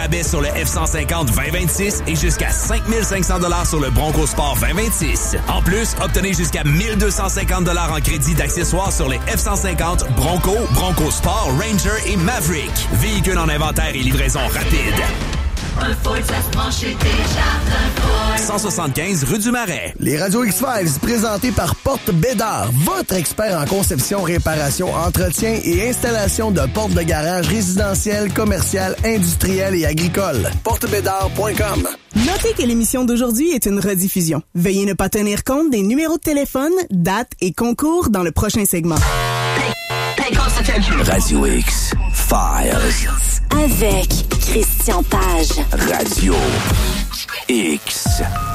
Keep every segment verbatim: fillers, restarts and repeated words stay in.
rabais sur le F cent cinquante vingt vingt-six et jusqu'à cinq mille cinq cents dollars sur le Bronco Sport vingt vingt-six. En plus, obtenez jusqu'à mille deux cent cinquante dollars en crédit d'accessoires sur les F cent cinquante, Bronco, Bronco Sport, Ranger et Maverick. Véhicules en inventaire et livraison rapide. Un Ford, ça se prend chez Desjardins Ford. cent soixante-quinze rue du Marais. Les radios X-Files, présentés par Porte Bédard, votre expert en conception, réparation, entretien et installation de portes de garage résidentielles, commerciales, industrielles et agricoles. porte bédard point com. Notez que l'émission d'aujourd'hui est une rediffusion. Veuillez ne pas tenir compte des numéros de téléphone, dates et concours dans le prochain segment. Radio X Files. Avec Christian Page. Radio X.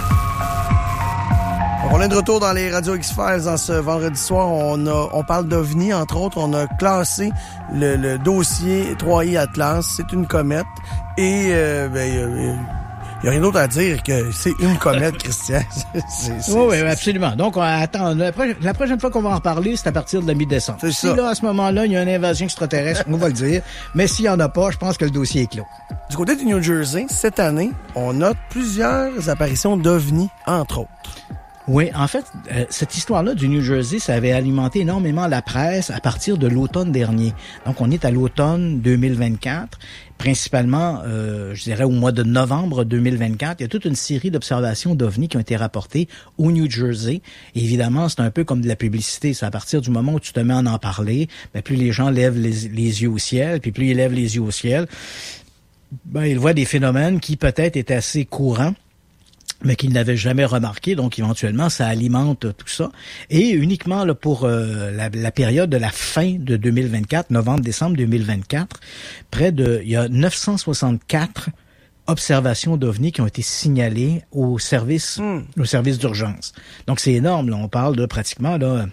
On est de retour dans les Radio X-Files en ce vendredi soir. On a, on parle d'OVNI, entre autres. On a classé le, le dossier trois I Atlas. C'est une comète. Et, euh, ben, euh, il n'y a rien d'autre à dire que c'est une comète, Christian. c'est, c'est, oui, c'est, oui, absolument. Donc, on attend. La, pro- la prochaine fois qu'on va en parler, c'est à partir de la mi-décembre. C'est si ça. là, à ce moment-là, il y a une invasion extraterrestre, on va le dire. Mais s'il n'y en a pas, je pense que le dossier est clos. Du côté du New Jersey, cette année, on note plusieurs apparitions d'OVNI, entre autres. Oui, en fait, euh, cette histoire-là du New Jersey, ça avait alimenté énormément la presse à partir de l'automne dernier. Donc, on est à l'automne deux mille vingt-quatre, principalement, euh, je dirais, au mois de novembre deux mille vingt-quatre. Il y a toute une série d'observations d'OVNI qui ont été rapportées au New Jersey. Et évidemment, c'est un peu comme de la publicité. C'est à partir du moment où tu te mets à en parler, ben, plus les gens lèvent les, les yeux au ciel, puis plus ils lèvent les yeux au ciel, ben, ils voient des phénomènes qui peut-être étaient assez courants, mais qu'ils n'avaient jamais remarqué, donc éventuellement, ça alimente tout ça. Et uniquement là, pour euh, la, la période de la fin de deux mille vingt-quatre, novembre-décembre deux mille vingt-quatre, près de, il y a neuf cent soixante-quatre observations d'OVNI qui ont été signalées au service, mm. au service d'urgence. Donc c'est énorme, là, on parle de pratiquement là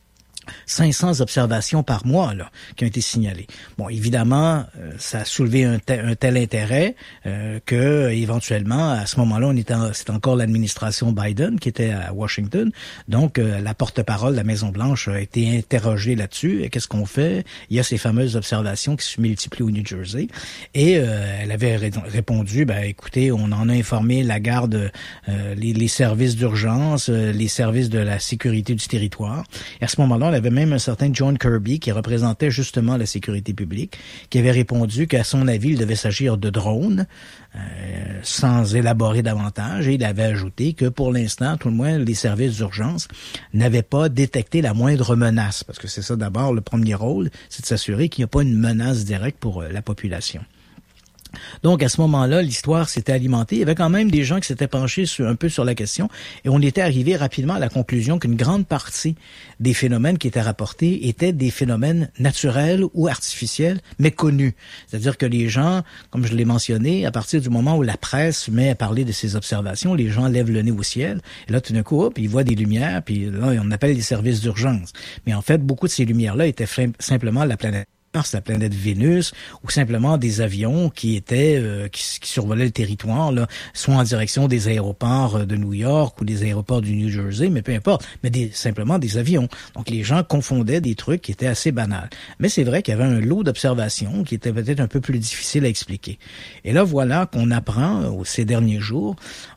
cinq cents observations par mois là qui ont été signalées. Bon, évidemment, euh, ça a soulevé un, te- un tel intérêt euh, que éventuellement, à ce moment-là, on était en, c'était encore l'administration Biden qui était à Washington. Donc, euh, la porte-parole de la Maison-Blanche a été interrogée là-dessus. Et qu'est-ce qu'on fait? Il y a ces fameuses observations qui se multiplient au New Jersey. Et euh, elle avait ré- répondu, ben écoutez, on en a informé la garde, euh, les, les services d'urgence, euh, les services de la sécurité du territoire. Et à ce moment-là, on avait même un certain John Kirby qui représentait justement la sécurité publique, qui avait répondu qu'à son avis, il devait s'agir de drones, euh, sans élaborer davantage. Et il avait ajouté que pour l'instant, tout le moins, les services d'urgence n'avaient pas détecté la moindre menace. Parce que c'est ça d'abord, le premier rôle, c'est de s'assurer qu'il n'y a pas une menace directe pour la population. Donc, à ce moment-là, l'histoire s'était alimentée. Il y avait quand même des gens qui s'étaient penchés sur, un peu sur la question et on était arrivé rapidement à la conclusion qu'une grande partie des phénomènes qui étaient rapportés étaient des phénomènes naturels ou artificiels, mais connus. C'est-à-dire que les gens, comme je l'ai mentionné, à partir du moment où la presse se met à parler de ces observations, les gens lèvent le nez au ciel et là, tout d'un coup, hop, ils voient des lumières, puis là, on appelle les services d'urgence. Mais en fait, beaucoup de ces lumières-là étaient simplement la planète Mars, la planète Vénus, ou simplement des avions qui étaient euh, qui, qui survolaient le territoire, là, soit en direction des aéroports de New York ou des aéroports du New Jersey, mais peu importe, mais des, simplement des avions. Donc les gens confondaient des trucs qui étaient assez banals. Mais c'est vrai qu'il y avait un lot d'observations qui était peut-être un peu plus difficile à expliquer. Et là, voilà qu'on apprend euh, ces derniers jours.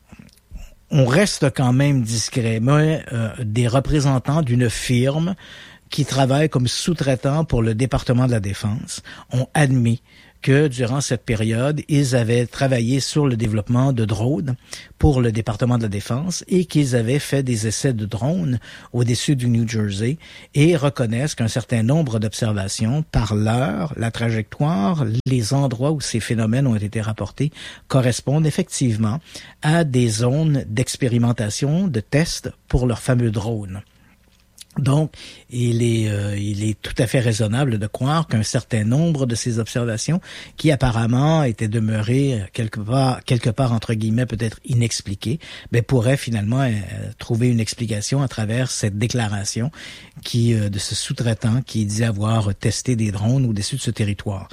On reste quand même discret, mais euh, des représentants d'une firme qui travaillent comme sous-traitants pour le département de la Défense ont admis que durant cette période, ils avaient travaillé sur le développement de drones pour le département de la Défense et qu'ils avaient fait des essais de drones au-dessus du New Jersey et reconnaissent qu'un certain nombre d'observations par l'heure, la trajectoire, les endroits où ces phénomènes ont été rapportés correspondent effectivement à des zones d'expérimentation, de tests pour leurs fameux drones. Donc, il est, euh, il est tout à fait raisonnable de croire qu'un certain nombre de ces observations, qui apparemment étaient demeurées quelque part, quelque part entre guillemets peut-être inexpliquées, ben pourraient finalement euh, trouver une explication à travers cette déclaration qui euh, de ce sous-traitant qui dit avoir testé des drones au-dessus de ce territoire.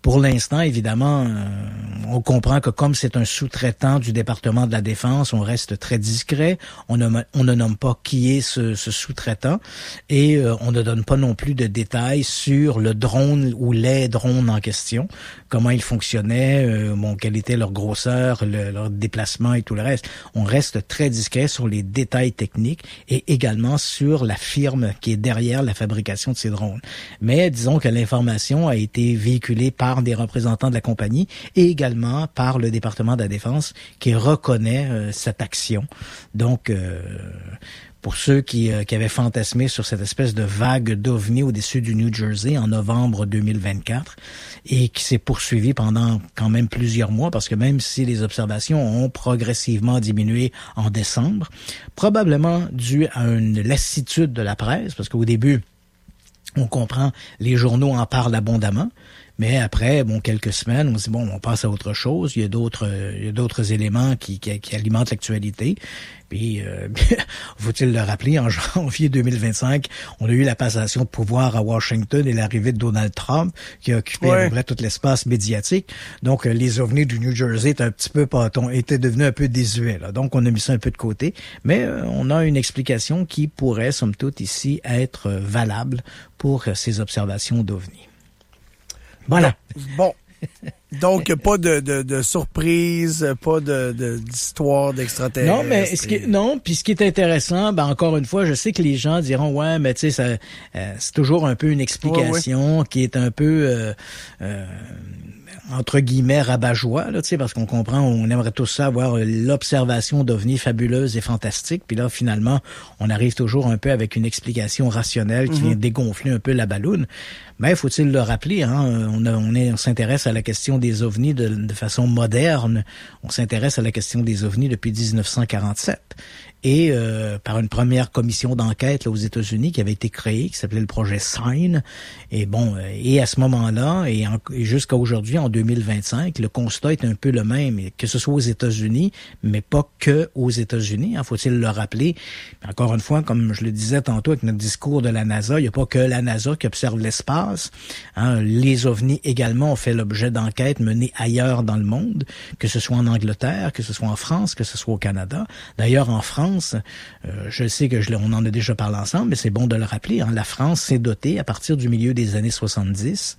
Pour l'instant, évidemment, euh, on comprend que comme c'est un sous-traitant du département de la Défense, on reste très discret. On ne, on ne nomme pas qui est ce, ce sous-traitant et euh, on ne donne pas non plus de détails sur le drone ou les drones en question, comment ils fonctionnaient, euh, bon, quelle était leur grosseur, le, leur déplacement et tout le reste. On reste très discret sur les détails techniques et également sur la firme qui est derrière la fabrication de ces drones. Mais disons que l'information a été véhiculée par des représentants de la compagnie et également par le département de la Défense qui reconnaît euh, cette action. Donc, euh, pour ceux qui, euh, qui avaient fantasmé sur cette espèce de vague d'ovnis au-dessus du New Jersey en novembre deux mille vingt-quatre et qui s'est poursuivie pendant quand même plusieurs mois parce que même si les observations ont progressivement diminué en décembre, probablement dû à une lassitude de la presse parce qu'au début, on comprend, les journaux en parlent abondamment. Mais après, bon, quelques semaines, on se dit, bon, on passe à autre chose. Il y a d'autres, euh, il y a d'autres éléments qui, qui, qui alimentent l'actualité. Puis, euh, faut-il le rappeler, en janvier deux mille vingt-cinq, on a eu la passation de pouvoir à Washington et l'arrivée de Donald Trump, qui a occupé ouais. à peu près tout l'espace médiatique. Donc, euh, les ovnis du New Jersey étaient un petit peu pâtons, étaient devenus un peu désuets, là. Donc, on a mis ça un peu de côté. Mais euh, on a une explication qui pourrait, somme toute, ici, être euh, valable pour euh, ces observations d'ovnis. Voilà. Bon. Donc, pas de, de, de surprise, pas de, de, d'histoire d'extraterrestres. Non, mais ce qui est, non, puis ce qui est intéressant, ben encore une fois, je sais que les gens diront, ouais, mais tu sais, ça, euh, c'est toujours un peu une explication ouais, ouais. qui est un peu, euh, euh, entre guillemets, rabat-joie, là, tu sais, parce qu'on comprend, on aimerait tous ça avoir l'observation d'ovnis fabuleuse et fantastique, puis là, finalement, on arrive toujours un peu avec une explication rationnelle qui mm-hmm. vient dégonfler un peu la balloune. Mais faut-il le rappeler, hein, on, a, on, est, on s'intéresse à la question des ovnis de, de façon moderne. On s'intéresse à la question des ovnis depuis dix-neuf cent quarante-sept. Et euh, par une première commission d'enquête là, aux États-Unis qui avait été créée, qui s'appelait le projet Sign. Et bon, et à ce moment-là, et, en, et jusqu'à aujourd'hui, en deux mille vingt-cinq, le constat est un peu le même, que ce soit aux États-Unis, mais pas que aux États-Unis, hein, faut-il le rappeler. Encore une fois, comme je le disais tantôt avec notre discours de la NASA, il n'y a pas que la NASA qui observe l'espace. Hein, les ovnis également ont fait l'objet d'enquêtes menées ailleurs dans le monde, que ce soit en Angleterre, que ce soit en France, que ce soit au Canada. D'ailleurs, en France, Euh, je sais que je, on en a déjà parlé ensemble, mais c'est bon de le rappeler. Hein, la France s'est dotée, à partir du milieu des années soixante-dix,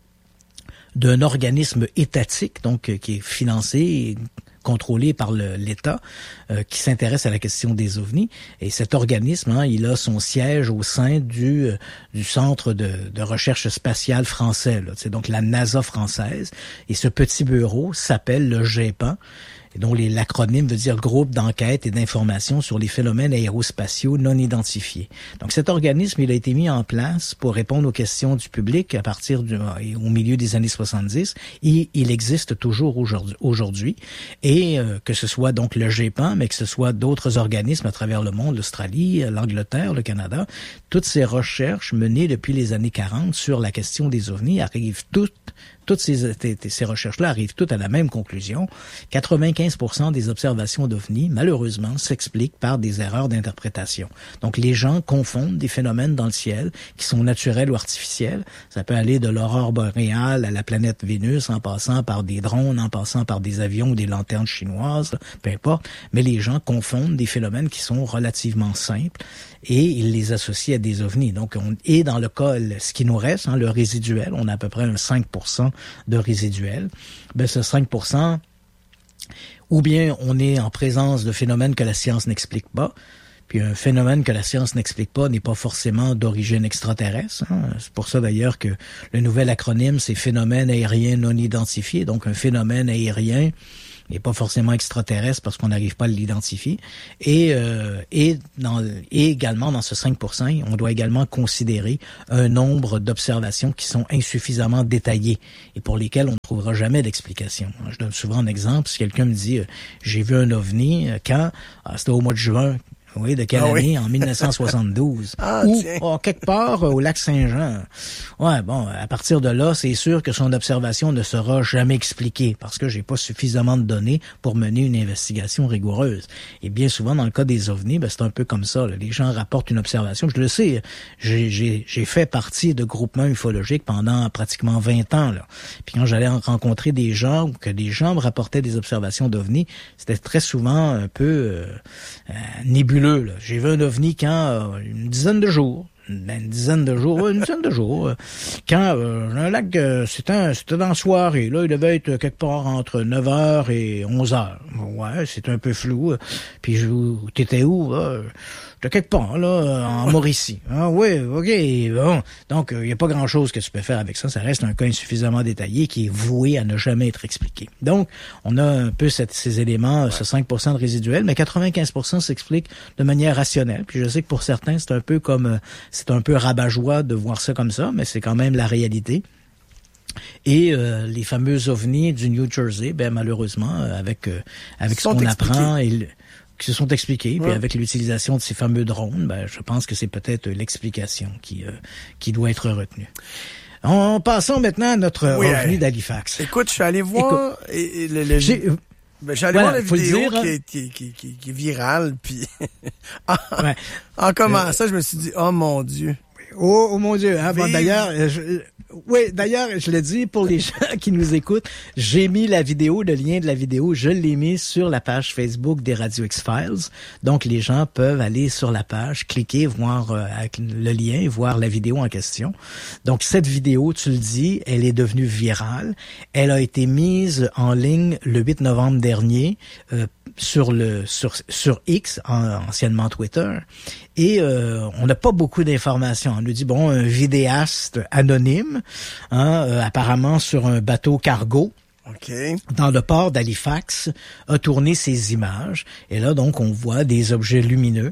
d'un organisme étatique, donc euh, qui est financé et contrôlé par le, l'État, euh, qui s'intéresse à la question des ovnis. Et cet organisme, hein, il a son siège au sein du, euh, du Centre de, de recherche spatiale français. Là. C'est donc la NASA française. Et ce petit bureau s'appelle le G E P A N. Et dont les, l'acronyme veut dire Groupe d'enquête et d'information sur les phénomènes aérospatiaux non identifiés. Donc cet organisme, il a été mis en place pour répondre aux questions du public à partir du, au milieu des années soixante-dix. Et il existe toujours aujourd'hui. aujourd'hui. Et euh, que ce soit donc le G E P A N, mais que ce soit d'autres organismes à travers le monde, l'Australie, l'Angleterre, le Canada, toutes ces recherches menées depuis les années quarante sur la question des ovnis arrivent toutes Toutes ces, ces recherches-là arrivent toutes à la même conclusion. quatre-vingt-quinze pour cent des observations d'ovnis, malheureusement, s'expliquent par des erreurs d'interprétation. Donc, les gens confondent des phénomènes dans le ciel qui sont naturels ou artificiels. Ça peut aller de l'aurore boréale à la planète Vénus, en passant par des drones, en passant par des avions ou des lanternes chinoises, peu importe. Mais les gens confondent des phénomènes qui sont relativement simples et ils les associent à des ovnis. Donc, on, et dans le cas, ce qui nous reste, hein, le résiduel, on a à peu près un cinq pour cent de résiduel. Ben, ce cinq pour cent, ou bien on est en présence de phénomènes que la science n'explique pas, puis un phénomène que la science n'explique pas n'est pas forcément d'origine extraterrestre. Hein. C'est pour ça d'ailleurs que le nouvel acronyme, c'est phénomène aérien non identifié. Donc, un phénomène aérien n'est pas forcément extraterrestre parce qu'on n'arrive pas à l'identifier. Et, euh, et, dans, et également, dans ce cinq pour cent, on doit également considérer un nombre d'observations qui sont insuffisamment détaillées et pour lesquelles on ne trouvera jamais d'explication. Je donne souvent un exemple. Si quelqu'un me dit euh, « j'ai vu un ovni », quand? Ah, c'était au mois de juin. Oui, de quelle ah, année? oui. En mille neuf cent soixante-douze. Ah, Ou tiens. oh, quelque part au lac Saint-Jean. Ouais, bon, à partir de là, c'est sûr que son observation ne sera jamais expliquée parce que j'ai pas suffisamment de données pour mener une investigation rigoureuse. Et bien souvent, dans le cas des ovnis, ben, c'est un peu comme ça. Là. Les gens rapportent une observation. Je le sais, j'ai, j'ai, j'ai fait partie de groupements ufologiques pendant pratiquement vingt ans. Là. Puis quand j'allais rencontrer des gens ou que des gens me rapportaient des observations d'ovnis, c'était très souvent un peu euh, euh, nébuleux. Là. J'ai vu un ovni quand euh, une dizaine de jours. Une dizaine de jours, une dizaine de jours. Euh, quand euh, un lac, euh, c'était, c'était dans la soirée. Là, il devait être quelque part entre neuf heures et onze heures. Ouais, c'est un peu flou. Puis je, t'étais où? Là? J'étais quelque part, là, en Mauricie. Ah oui, ok. Bon. Donc, il euh, n'y a pas grand-chose que tu peux faire avec ça. Ça reste un cas insuffisamment détaillé qui est voué à ne jamais être expliqué. Donc, on a un peu cette, ces éléments, ouais. ce cinq pour cent de résiduel, mais quatre-vingt-quinze pour cent s'explique de manière rationnelle. Puis je sais que pour certains, c'est un peu comme, c'est un peu rabat-joie de voir ça comme ça, mais c'est quand même la réalité. Et euh, les fameux ovnis du New Jersey, ben malheureusement, euh, avec euh, avec ce qu'on expliqués. apprend et qui se sont expliqués, ouais. Puis avec l'utilisation de ces fameux drones, ben je pense que c'est peut-être l'explication qui euh, qui doit être retenue. En passons maintenant à notre oui, ovni euh, d'Halifax. Écoute, je suis allé voir écoute, et, et le, le, j'ai, ben, j'ai allé voilà, voir la vidéo dire, qui, est, qui, qui, qui, qui est virale, puis en, ouais. en commençant, euh, je me suis dit, oh mon Dieu. Oh, oh mon Dieu, hein, bon, d'ailleurs, je, oui, d'ailleurs, je le dis pour les gens qui nous écoutent, j'ai mis la vidéo, le lien de la vidéo, je l'ai mis sur la page Facebook des Radio X-Files. Donc, les gens peuvent aller sur la page, cliquer, voir euh, avec le lien et voir la vidéo en question. Donc, cette vidéo, tu le dis, elle est devenue virale. Elle a été mise en ligne le huit novembre dernier euh, sur le sur sur X, en, anciennement Twitter. Et euh, on n'a pas beaucoup d'informations. On nous dit, bon, un vidéaste anonyme, hein, euh, apparemment sur un bateau cargo, okay. dans le port d'Halifax, a tourné ces images. Et là, donc, on voit des objets lumineux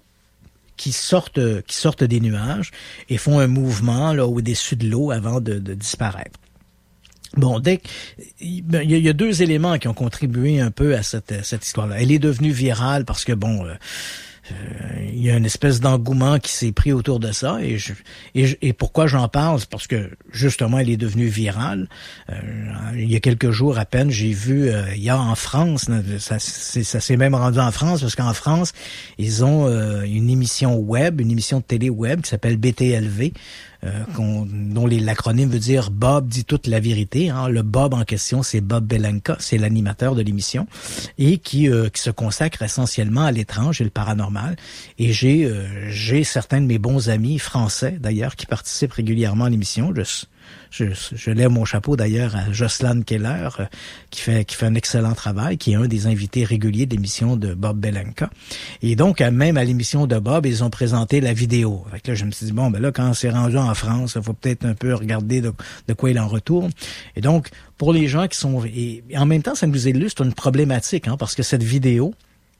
qui sortent qui sortent des nuages et font un mouvement là au-dessus de l'eau avant de, de disparaître. Bon, dès il y, y a deux éléments qui ont contribué un peu à cette, cette histoire-là. Elle est devenue virale parce que, bon... Euh, Euh, il y a une espèce d'engouement qui s'est pris autour de ça et, je, et, je, et pourquoi j'en parle, c'est parce que justement elle est devenue virale. Euh, il y a quelques jours à peine, j'ai vu euh, il y a en France, ça, c'est, ça s'est même rendu en France parce qu'en France ils ont euh, une émission web, une émission de télé web qui s'appelle B T L V. Euh, qu'on, dont les, l'acronyme veut dire Bob dit toute la vérité. Hein. Le Bob en question, c'est Bob Belenka, c'est l'animateur de l'émission et qui, euh, qui se consacre essentiellement à l'étrange et le paranormal. Et j'ai, euh, j'ai certains de mes bons amis français d'ailleurs qui participent régulièrement à l'émission. Je, je, je lève mon chapeau d'ailleurs à Jocelyn Keller euh, qui fait qui fait un excellent travail, qui est un des invités réguliers de l'émission de Bob Belenka. Et donc même à l'émission de Bob, ils ont présenté la vidéo. Fait que là, je me suis dit bon ben là quand c'est rendu en France, il faut peut-être un peu regarder de, de quoi il en retourne. Et donc pour les gens qui sont et, et en même temps ça nous illustre une problématique hein, parce que cette vidéo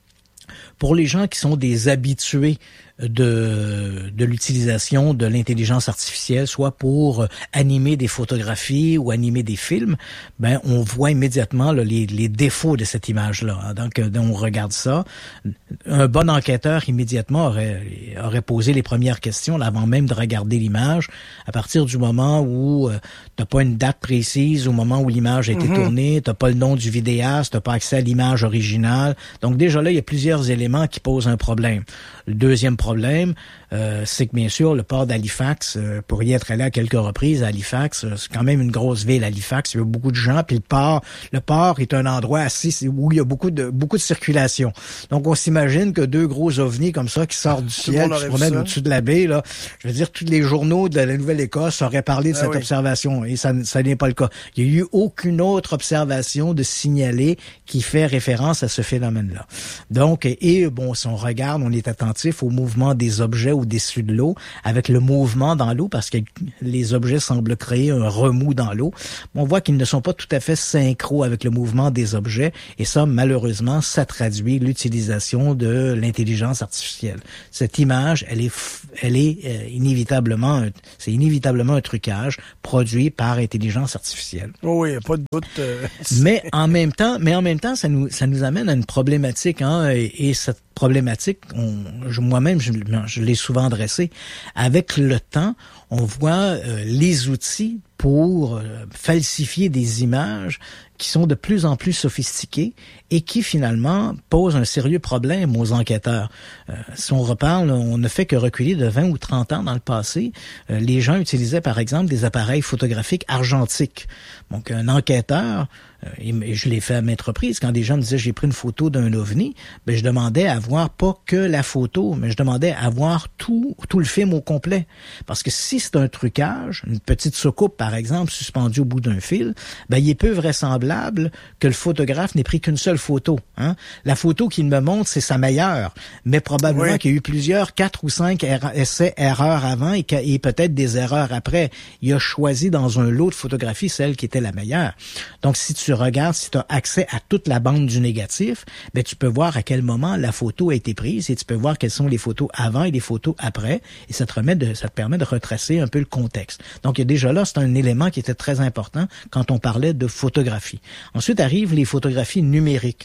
pour les gens qui sont des habitués de de l'utilisation de l'intelligence artificielle, soit pour animer des photographies ou animer des films, ben on voit immédiatement là, les, les défauts de cette image-là. Donc, on regarde ça. Un bon enquêteur immédiatement aurait aurait posé les premières questions là, avant même de regarder l'image. À partir du moment où euh, t'as pas une date précise, au moment où l'image a été mm-hmm. tournée, t'as pas le nom du vidéaste, t'as pas accès à l'image originale. Donc déjà là, il y a plusieurs éléments qui posent un problème. Le deuxième problème, euh, c'est que bien sûr, le port d'Halifax, euh, pour y être allé à quelques reprises à Halifax, euh, c'est quand même une grosse ville, Halifax, il y a beaucoup de gens, puis le port, le port est un endroit assez où il y a beaucoup de beaucoup de circulation. Donc on s'imagine que deux gros ovnis comme ça qui sortent du ciel, qui se promènent au-dessus de la baie, là, je veux dire, tous les journaux de la Nouvelle-Écosse auraient parlé de ah cette oui. observation, et ça, ça n'est pas le cas. Il n'y a eu aucune autre observation de signalée qui fait référence à ce phénomène-là. Donc, et, et bon, si on regarde, on est attentif au mouvement des objets au-dessus de l'eau, avec le mouvement dans l'eau, parce que les objets semblent créer un remous dans l'eau. On voit qu'ils ne sont pas tout à fait synchro avec le mouvement des objets, et ça, malheureusement, ça traduit l'utilisation de l'intelligence artificielle. Cette image, elle est, elle est euh, inévitablement, un, c'est inévitablement un trucage produit par intelligence artificielle. Oh oui, pas de doute. Euh... Mais en même temps, mais en même temps, ça nous, ça nous amène à une problématique, hein, et, et cette problématique, on, je, moi-même, je, je l'ai souvent adressé. Avec le temps, on voit euh, les outils pour euh, falsifier des images qui sont de plus en plus sophistiquées et qui finalement posent un sérieux problème aux enquêteurs. Euh, si on reparle, on ne fait que reculer de vingt ou trente ans dans le passé. Euh, les gens utilisaient par exemple des appareils photographiques argentiques. Donc un enquêteur, euh, et je l'ai fait à maintes reprises, quand des gens me disaient j'ai pris une photo d'un ovni, ben je demandais à voir pas que la photo, mais je demandais à voir tout, tout le film au complet. Parce que si c'est un trucage, une petite soucoupe par exemple suspendue au bout d'un fil, ben il est peu vraisemblable que le photographe n'ait pris qu'une seule photo. Hein? La photo qu'il me montre, c'est sa meilleure, mais probablement oui. qu'il y a eu plusieurs, quatre ou cinq er- essais erreurs avant et, et peut-être des erreurs après. Il a choisi dans un lot de photographies celle qui était la meilleure. Donc si tu regardes, si tu as accès à toute la bande du négatif, ben tu peux voir à quel moment la photo a été prise et tu peux voir quelles sont les photos avant et les photos après et ça te remet de, ça te permet de retracer un peu le contexte. Donc déjà là, c'est un élément qui était très important quand on parlait de photographie. Ensuite arrivent les photographies numériques.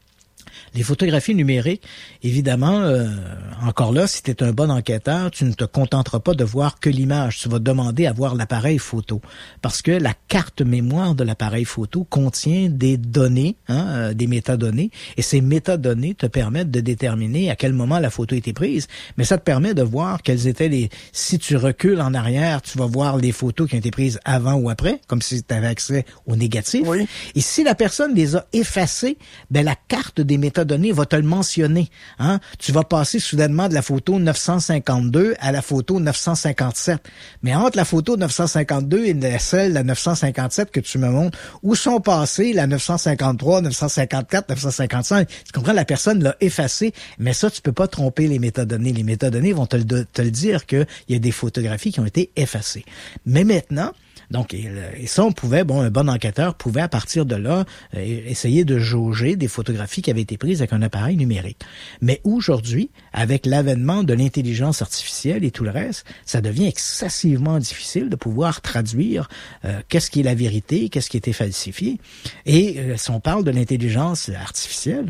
Les photographies numériques, évidemment, euh, encore là, si tu es un bon enquêteur, tu ne te contenteras pas de voir que l'image. Tu vas demander à voir l'appareil photo. Parce que la carte mémoire de l'appareil photo contient des données, hein, euh, des métadonnées. Et ces métadonnées te permettent de déterminer à quel moment la photo a été prise. Mais ça te permet de voir quelles étaient les... Si tu recules en arrière, tu vas voir les photos qui ont été prises avant ou après, comme si tu avais accès au négatif. Oui. Et si la personne les a effacées, ben la carte des métadonnées va te le mentionner. Hein? Tu vas passer soudainement de la photo neuf cent cinquante-deux à la photo neuf cent cinquante-sept. Mais entre la photo neuf cent cinquante-deux et celle de neuf cent cinquante-sept que tu me montres, où sont passées la neuf cent cinquante-trois, neuf cent cinquante-quatre, neuf cent cinquante-cinq? Tu comprends? La personne l'a effacée, mais ça, tu peux pas tromper les métadonnées. Les métadonnées vont te le, te le dire qu'il y a des photographies qui ont été effacées. Mais maintenant, donc, et, et ça, on pouvait, bon, un bon enquêteur pouvait, à partir de là, euh, essayer de jauger des photographies qui avaient été prises avec un appareil numérique. Mais aujourd'hui, avec l'avènement de l'intelligence artificielle et tout le reste, ça devient excessivement difficile de pouvoir traduire euh, qu'est-ce qui est la vérité, qu'est-ce qui a été falsifié. Et euh, si on parle de l'intelligence artificielle,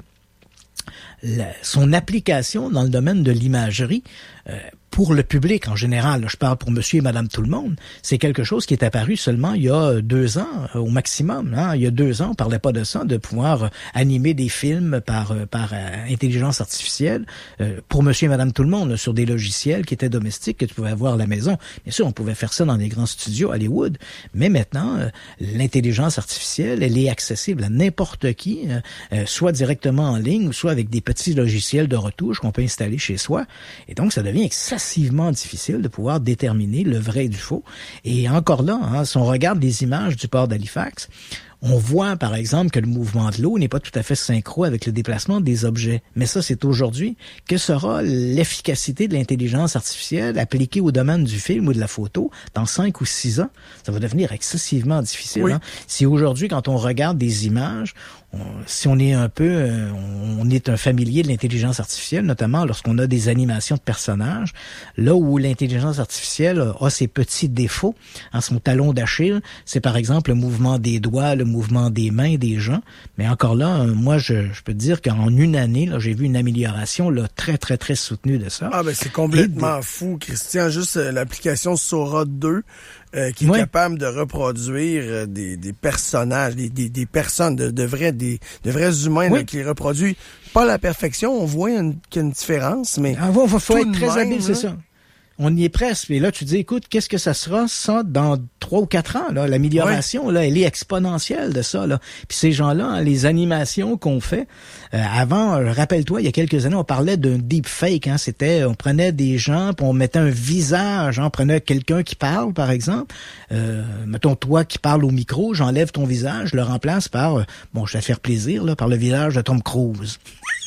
la, son application dans le domaine de l'imagerie, euh, pour le public en général, là, je parle pour monsieur et madame tout le monde, c'est quelque chose qui est apparu seulement il y a deux ans euh, au maximum. Hein? Il y a deux ans, on parlait pas de ça, de pouvoir euh, animer des films par euh, par euh, intelligence artificielle euh, pour monsieur et madame tout le monde, là, sur des logiciels qui étaient domestiques que tu pouvais avoir à la maison. Bien sûr, on pouvait faire ça dans des grands studios Hollywood, mais maintenant, euh, l'intelligence artificielle, elle est accessible à n'importe qui, euh, euh, soit directement en ligne, ou soit avec des petits logiciels de retouche qu'on peut installer chez soi. Et donc, ça devient excessivement difficile de pouvoir déterminer le vrai du faux. Et encore là, hein, si on regarde les images du port d'Halifax, on voit, par exemple, que le mouvement de l'eau n'est pas tout à fait synchro avec le déplacement des objets. Mais ça, c'est aujourd'hui. Que sera l'efficacité de l'intelligence artificielle appliquée au domaine du film ou de la photo dans cinq ou six ans? Ça va devenir excessivement difficile. Oui. Hein? Si aujourd'hui, quand on regarde des images, on, si on est un peu, euh, on est un familier de l'intelligence artificielle, notamment lorsqu'on a des animations de personnages, là où l'intelligence artificielle a ses petits défauts, en son talon d'Achille, c'est par exemple le mouvement des doigts, le mouvement des mains des gens. Mais encore là, moi, je, je peux te dire qu'en une année, là, j'ai vu une amélioration là, très, très, très soutenue de ça. Ah ben c'est complètement Et, fou, Christian. Juste euh, l'application Sora deux euh, qui est oui. capable de reproduire euh, des, des personnages, des, des, des personnes, de, de vrais des de vrais humains oui. là, qui reproduit pas à la perfection. On voit une, qu'il y a une différence, mais ah, il faut, faut être très habile, c'est ça. On y est presque. Et là, tu dis, écoute, qu'est-ce que ça sera, ça, dans trois ou quatre ans, là? L'amélioration, ouais. là, elle est exponentielle de ça, là. Puis ces gens-là, hein, les animations qu'on fait, euh, avant, euh, rappelle-toi, il y a quelques années, on parlait d'un deepfake, hein. C'était, on prenait des gens, puis on mettait un visage, hein. On prenait quelqu'un qui parle, par exemple. Euh, mettons, toi qui parles au micro, j'enlève ton visage, je le remplace par, euh, bon, je vais te faire plaisir, là, par le visage de Tom Cruise.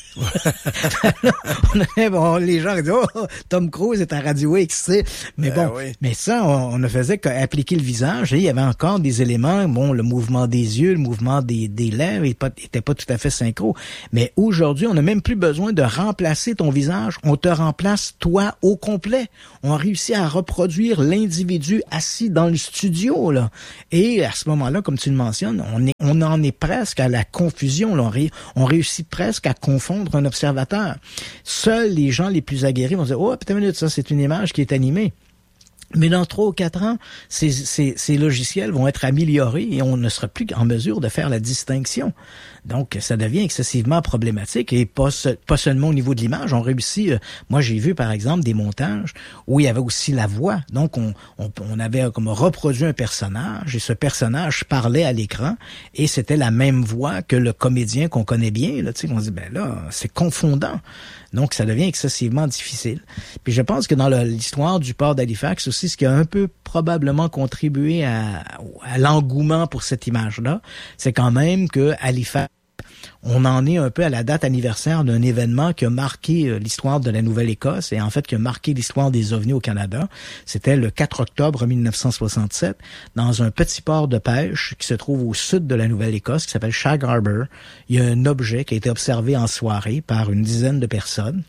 on avait, bon, les gens disaient, oh, Tom Cruise est à Radio X, tu sais. Mais bon, euh, oui. mais ça, on, on ne faisait qu'appliquer le visage et il y avait encore des éléments, bon, le mouvement des yeux, le mouvement des, des lèvres, il était pas tout à fait synchro. Mais aujourd'hui, on n'a même plus besoin de remplacer ton visage. On te remplace toi au complet. On a réussi à reproduire l'individu assis dans le studio, là. Et à ce moment-là, comme tu le mentionnes, on est, on en est presque à la confusion, là. On, ré, on réussit presque à confondre pour un observateur. Seuls les gens les plus aguerris vont dire, oh, putain, minute, ça, c'est une image qui est animée. Mais dans trois ou quatre ans, ces, ces, ces logiciels vont être améliorés et on ne sera plus en mesure de faire la distinction. Donc, ça devient excessivement problématique et pas, pas seulement au niveau de l'image. On réussit, euh, moi j'ai vu par exemple des montages où il y avait aussi la voix. Donc, on, on, on avait comme reproduit un personnage et ce personnage parlait à l'écran et c'était la même voix que le comédien qu'on connaît bien. Là, tu sais, on se dit, ben là, c'est confondant. Donc, ça devient excessivement difficile. Puis je pense que dans le, l'histoire du port d'Halifax aussi, ce qui a un peu probablement contribué à, à l'engouement pour cette image-là, c'est quand même que Halifax, on en est un peu à la date anniversaire d'un événement qui a marqué euh, l'histoire de la Nouvelle-Écosse et en fait qui a marqué l'histoire des ovnis au Canada. C'était le quatre octobre mille neuf cent soixante-sept dans un petit port de pêche qui se trouve au sud de la Nouvelle-Écosse qui s'appelle Shag Harbour. Il y a un objet qui a été observé en soirée par une dizaine de personnes.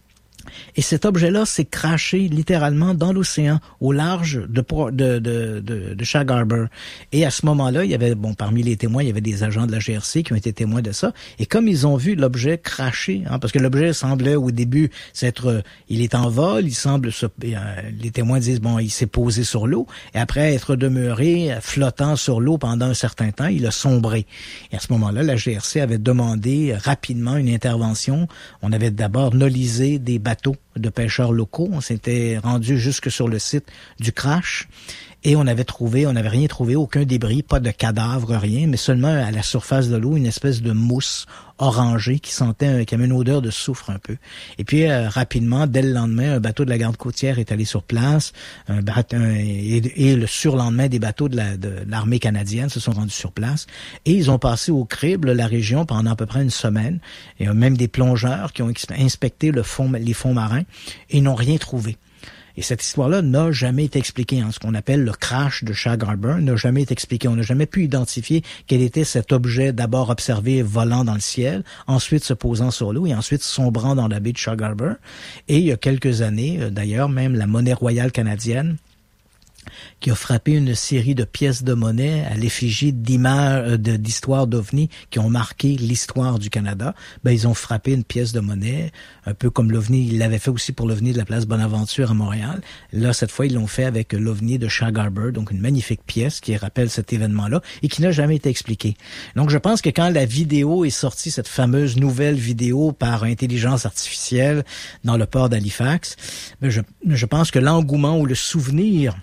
Et cet objet-là s'est crashé littéralement dans l'océan, au large de, de, de, de, de Shag Harbour. Et à ce moment-là, il y avait, bon, parmi les témoins, il y avait des agents de la G R C qui ont été témoins de ça. Et comme ils ont vu l'objet cracher, hein, parce que l'objet semblait au début s'être, il est en vol, il semble, se, euh, les témoins disent, bon, il s'est posé sur l'eau. Et après être demeuré flottant sur l'eau pendant un certain temps, il a sombré. Et à ce moment-là, la G R C avait demandé rapidement une intervention. On avait d'abord nolisé des bateaux de pêcheurs locaux. On s'était rendu jusque sur le site du crash et on avait trouvé, on n'avait rien trouvé, aucun débris, pas de cadavre, rien, mais seulement à la surface de l'eau, une espèce de mousse orangée qui sentait, qui avait une odeur de soufre un peu. Et puis, euh, rapidement, dès le lendemain, un bateau de la garde côtière est allé sur place, un bateau, un, et, et le surlendemain, des bateaux de, la, de l'armée canadienne se sont rendus sur place et ils ont passé au crible la région pendant à peu près une semaine. Il y a même des plongeurs qui ont inspecté le fond, les fonds marins et n'ont rien trouvé. Et cette histoire-là n'a jamais été expliquée. Hein. Ce qu'on appelle le crash de Shag Harbour n'a jamais été expliqué. On n'a jamais pu identifier quel était cet objet d'abord observé volant dans le ciel, ensuite se posant sur l'eau et ensuite sombrant dans la baie de Shag Harbour. Et il y a quelques années, d'ailleurs, même la monnaie royale canadienne qui a frappé une série de pièces de monnaie à l'effigie d'images, de, d'histoires d'ovnis qui ont marqué l'histoire du Canada. Ben, ils ont frappé une pièce de monnaie, un peu comme l'ovni, ils l'avaient fait aussi pour l'ovni de la place Bonaventure à Montréal. Là, cette fois, ils l'ont fait avec l'ovni de Shag Harbour, donc une magnifique pièce qui rappelle cet événement-là et qui n'a jamais été expliquée. Donc, je pense que quand la vidéo est sortie, cette fameuse nouvelle vidéo par intelligence artificielle dans le port d'Halifax, ben, je, je pense que l'engouement ou le souvenir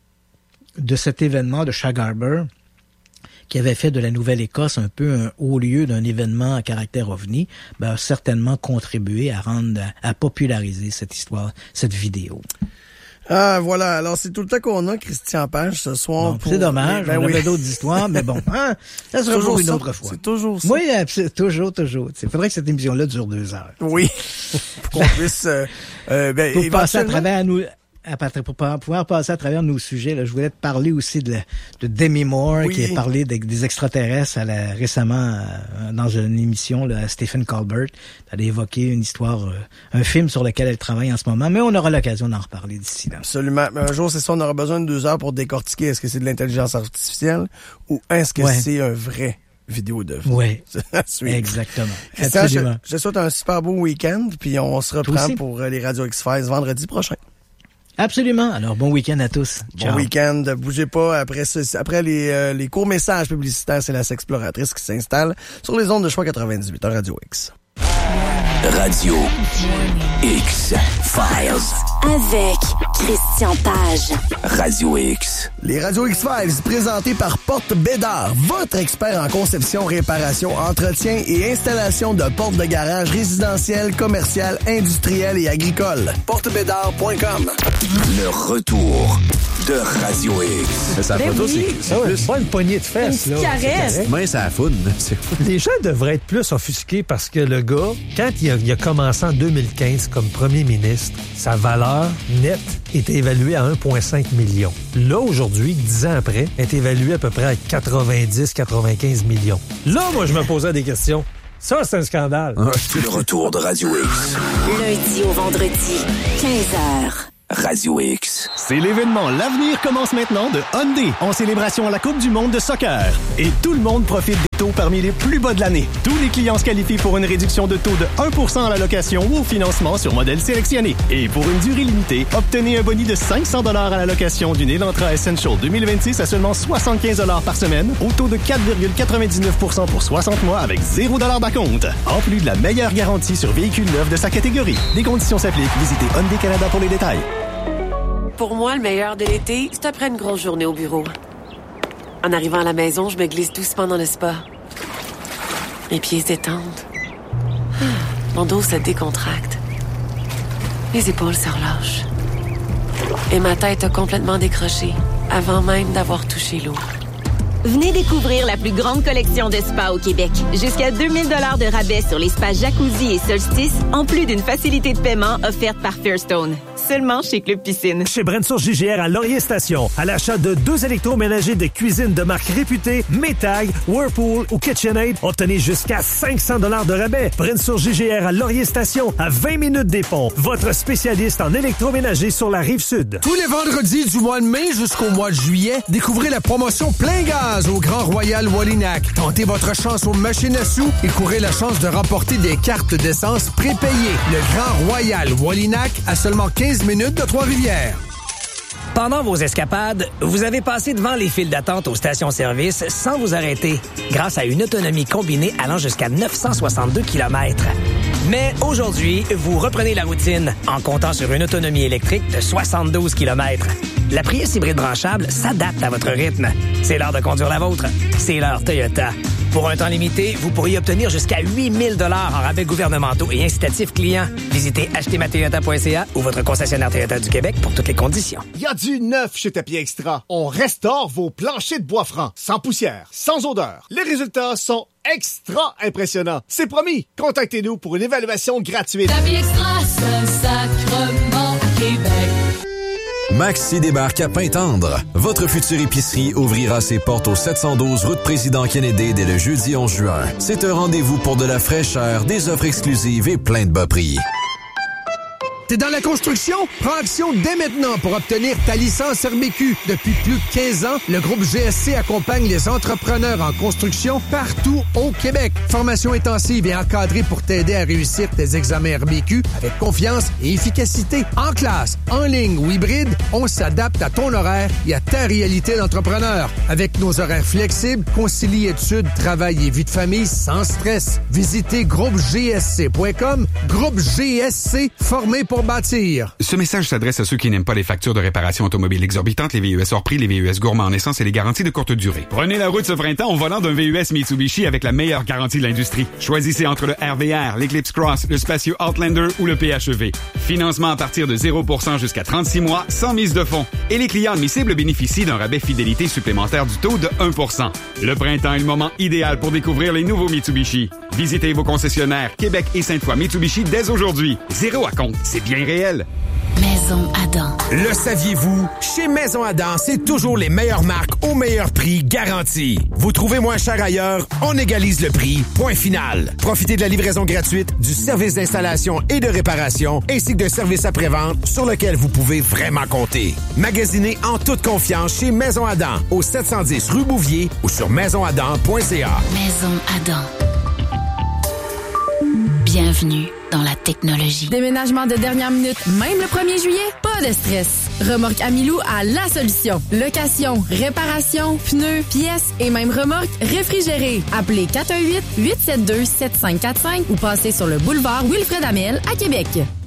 de cet événement de Shag Harbour, qui avait fait de la Nouvelle-Écosse un peu un haut lieu d'un événement à caractère ovni, ben, a certainement contribué à rendre, à, à populariser cette histoire, cette vidéo. Ah, voilà. Alors, c'est tout le temps qu'on a, Christian Page, ce soir. Bon, pour... C'est dommage. Ben on oui. avait d'autres histoires, mais bon, hein, ça sera pour une ça. autre fois. C'est toujours ça. Oui, c'est toujours, toujours. Il faudrait que cette émission-là dure deux heures. Oui. Pour qu'on puisse, euh, euh, ben, pour passer à éventuellement... travers nous, pour pouvoir passer à travers nos sujets, là, je voulais te parler aussi de, de Demi Moore, oui. qui a parlé de, des extraterrestres à la, récemment euh, dans une émission là, à Stephen Colbert. Elle a évoqué une histoire, euh, un film sur lequel elle travaille en ce moment, mais on aura l'occasion d'en reparler d'ici là. Absolument. Mais un jour, c'est ça, on aura besoin de deux heures pour décortiquer est-ce que c'est de l'intelligence artificielle ou est-ce que ouais. c'est un vrai vidéo d'œuvre. Oui, exactement. Christian, je, je te souhaite un super beau week-end, puis on se reprend pour les Radio X-Files vendredi prochain. Absolument. Alors, bon week-end à tous. Ciao. Bon week-end. Bougez pas. Après, ce, après les, euh, les courts messages publicitaires, c'est la Sexploratrice qui s'installe sur les ondes de Choix quatre-vingt-dix-huit à Radio X. Radio X-Files. Avec Christian Page. Radio X. Les Radio X-Files, présentés par Porte Bédard, votre expert en conception, réparation, entretien et installation de portes de garage résidentielles, commerciales, industrielles et agricoles. porte bédard point com. Le retour de Radio X. Sa Ben photo, oui. c'est, c'est plus... Pas une poignée de fesses, une là. Caresse. Mais ça foune. Les gens devraient être plus offusqués parce que le gars, quand il a, il a commencé en deux mille quinze comme premier ministre, sa valeur nette était évaluée à un virgule cinq million. Là, aujourd'hui, dix ans après, elle est évaluée à peu près à quatre-vingt-dix à quatre-vingt-quinze millions. Là, moi, je me posais des questions. Ça, c'est un scandale. Le retour de Radio X. Lundi au vendredi, quinze heures. Radio X. C'est l'événement L'avenir commence maintenant de Hyundai en célébration à la Coupe du monde de soccer. Et tout le monde profite des taux parmi les plus bas de l'année. Tous les clients se qualifient pour une réduction de taux de un pour cent à la location ou au financement sur modèle sélectionné. Et pour une durée limitée, obtenez un boni de cinq cents dollars à la location d'une Elantra Essential deux mille vingt-six à seulement soixante-quinze dollars par semaine au taux de quatre virgule quatre-vingt-dix-neuf pour cent pour soixante mois avec zéro dollar d'acompte. En plus de la meilleure garantie sur véhicules neufs de sa catégorie. Des conditions s'appliquent. Visitez Hyundai Canada pour les détails. Pour moi, le meilleur de l'été, c'est après une grosse journée au bureau. En arrivant à la maison, je me glisse doucement dans le spa. Mes pieds se détendent. Mon dos se décontracte. Les épaules se relâchent. Et ma tête a complètement décroché avant même d'avoir touché l'eau. Venez découvrir la plus grande collection de spas au Québec. Jusqu'à deux mille dollars de rabais sur les spas Jacuzzi et Solstice, en plus d'une facilité de paiement offerte par Fairstone. Seulement chez Club Piscine. Chez Brensource J G R à Laurier Station. À l'achat de deux électroménagers de cuisine de marque réputée, Maytag, Whirlpool ou KitchenAid, obtenez jusqu'à cinq cents dollars de rabais. Brensource J G R à Laurier Station, à vingt minutes des ponts. Votre spécialiste en électroménager sur la Rive-Sud. Tous les vendredis du mois de mai jusqu'au mois de juillet, découvrez la promotion Plein Gaz au Grand Royal Wallinac. Tentez votre chance aux machines à sous et courez la chance de remporter des cartes d'essence prépayées. Le Grand Royal Wallinac à seulement quinze minutes de Trois-Rivières. Pendant vos escapades, vous avez passé devant les files d'attente aux stations-service sans vous arrêter, grâce à une autonomie combinée allant jusqu'à neuf cent soixante-deux kilomètres. Mais aujourd'hui, vous reprenez la routine en comptant sur une autonomie électrique de soixante-douze kilomètres. La Prius hybride branchable s'adapte à votre rythme. C'est l'heure de conduire la vôtre. C'est l'heure Toyota. Pour un temps limité, vous pourriez obtenir jusqu'à huit mille dollars en rabais gouvernementaux et incitatifs clients. Visitez acheter ma toyota point c a ou votre concessionnaire Toyota du Québec pour toutes les conditions. Il y a du neuf chez Tapis Extra. On restaure vos planchers de bois franc, sans poussière, sans odeur. Les résultats sont extra impressionnants. C'est promis. Contactez-nous pour une évaluation gratuite. Tapis Extra, Saint-Sacrement, Québec. Maxi débarque à Pintendre. Votre future épicerie ouvrira ses portes au sept cent douze route Président Kennedy dès le jeudi onze juin. C'est un rendez-vous pour de la fraîcheur, des offres exclusives et plein de bas prix. T'es dans la construction? Prends action dès maintenant pour obtenir ta licence R B Q. Depuis plus de quinze ans, le groupe G S C accompagne les entrepreneurs en construction partout au Québec. Formation intensive et encadrée pour t'aider à réussir tes examens R B Q avec confiance et efficacité. En classe, en ligne ou hybride, on s'adapte à ton horaire et à ta réalité d'entrepreneur. Avec nos horaires flexibles, concilie études, travail et vie de famille sans stress. Visitez groupe g s c point com. Groupe G S C, formé pour bâtir. Ce message s'adresse à ceux qui n'aiment pas les factures de réparation automobile exorbitantes, les V U S hors prix, les V U S gourmands en essence et les garanties de courte durée. Prenez la route ce printemps au volant d'un V U S Mitsubishi avec la meilleure garantie de l'industrie. Choisissez entre le R V R, l'Eclipse Cross, le spacieux Outlander ou le P H E V. Financement à partir de zéro pour cent jusqu'à trente-six mois, sans mise de fonds. Et les clients admissibles bénéficient d'un rabais fidélité supplémentaire du taux de un pour cent. Le printemps est le moment idéal pour découvrir les nouveaux Mitsubishi. Visitez vos concessionnaires Québec et Sainte-Foy Mitsubishi dès aujourd'hui. Zéro à compte, c'est bien réel. Maison Adam. Le saviez-vous? Chez Maison Adam, c'est toujours les meilleures marques au meilleur prix garanti. Vous trouvez moins cher ailleurs, on égalise le prix. Point final. Profitez de la livraison gratuite, du service d'installation et de réparation, ainsi que de services après-vente sur lequel vous pouvez vraiment compter. Magasinez en toute confiance chez Maison Adam, au sept cent dix rue Bouvier ou sur maison adam point c a. Maison Adam. Bienvenue dans la technologie. Déménagement de dernière minute, même le premier juillet? Pas de stress. Remorque Amilou a la solution. Location, réparation, pneus, pièces et même remorque réfrigérée. Appelez quatre un huit, huit sept deux, sept cinq quatre cinq ou passez sur le boulevard Wilfred Amel à Québec.